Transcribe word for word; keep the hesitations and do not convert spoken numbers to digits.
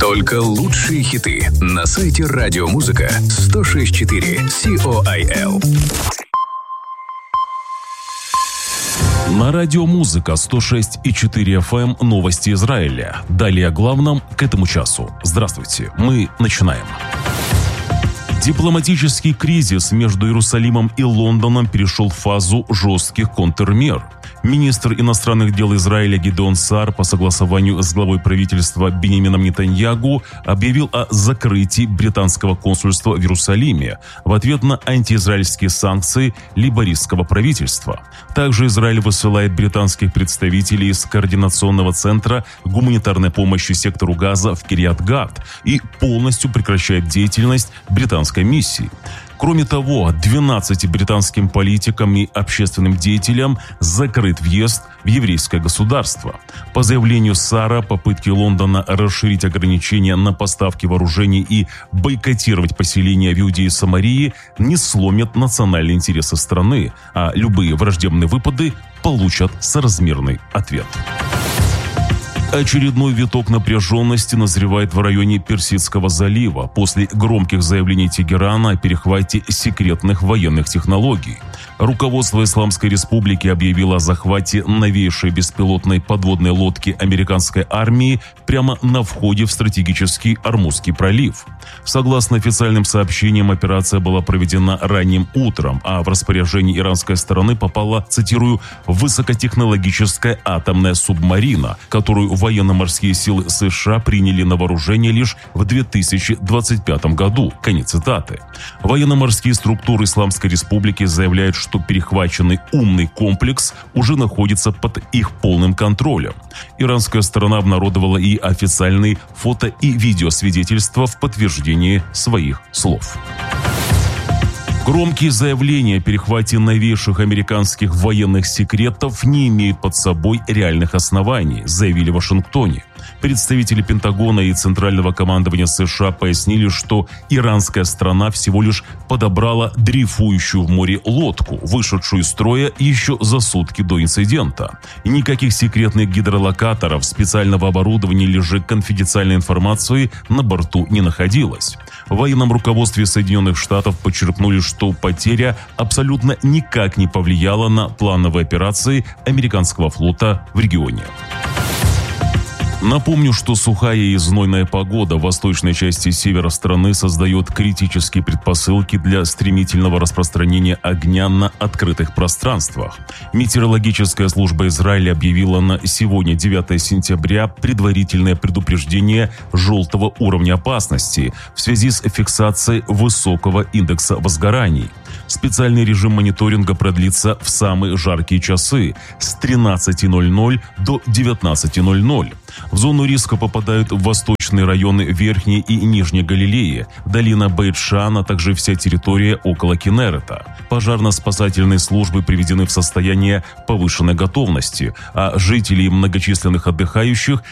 Только лучшие хиты на сайте Радиомузыка сто шесть и четыре Сиол. На Радиомузыка сто шесть и четыре эф эм новости Израиля. Далее о главном к этому часу. Здравствуйте, мы начинаем. Дипломатический кризис между Иерусалимом и Лондоном перешел в фазу жестких контрмер. Министр иностранных дел Израиля Гидеон Саар по согласованию с главой правительства Биньямином Нетаньяху объявил о закрытии британского консульства в Иерусалиме в ответ на антиизраильские санкции лейбористского правительства. Также Израиль высылает британских представителей из Координационного центра гуманитарной помощи сектору Газа в Кирьят-Гат и полностью прекращает деятельность британской миссии. Кроме того, двенадцати британским политикам и общественным деятелям закрыт въезд в еврейское государство. По заявлению Саара, попытки Лондона расширить ограничения на поставки вооружений и бойкотировать поселения в Иудее и Самарии не сломят национальные интересы страны, а любые враждебные выпады получат соразмерный ответ. Очередной виток напряженности назревает в районе Персидского залива после громких заявлений Тегерана о перехвате секретных военных технологий. Руководство Исламской Республики объявило о захвате новейшей беспилотной подводной лодки американской армии прямо на входе в стратегический Ормузский пролив. Согласно официальным сообщениям, операция была проведена ранним утром, а в распоряжение иранской стороны попала, цитирую, «высокотехнологическая атомная субмарина», которую военно-морские силы США приняли на вооружение лишь в две тысячи двадцать пятом году. Конец цитаты. Военно-морские структуры Исламской Республики заявляют, что перехваченный умный комплекс уже находится под их полным контролем. Иранская сторона обнародовала и официальные фото- и видеосвидетельства в подтверждении своих слов. Громкие заявления о перехвате новейших американских военных секретов не имеют под собой реальных оснований, заявили в Вашингтоне. Представители Пентагона и Центрального командования США пояснили, что иранская страна всего лишь подобрала дрейфующую в море лодку, вышедшую из строя еще за сутки до инцидента. Никаких секретных гидролокаторов, специального оборудования или же конфиденциальной информации на борту не находилось. В военном руководстве Соединенных Штатов подчеркнули, что потеря абсолютно никак не повлияла на плановые операции американского флота в регионе. Напомню, что сухая и знойная погода в восточной части севера страны создает критические предпосылки для стремительного распространения огня на открытых пространствах. Метеорологическая служба Израиля объявила на сегодня, девятое сентября, предварительное предупреждение желтого уровня опасности в связи с фиксацией высокого индекса возгораний. Специальный режим мониторинга продлится в самые жаркие часы с тринадцати ноль-ноль до девятнадцати ноль-ноль. В зону риска попадают восточные районы Верхней и Нижней Галилеи, долина Бейт-Шан, а также вся территория около Кинерета. Пожарно-спасательные службы приведены в состояние повышенной готовности, а жителей многочисленных отдыхающих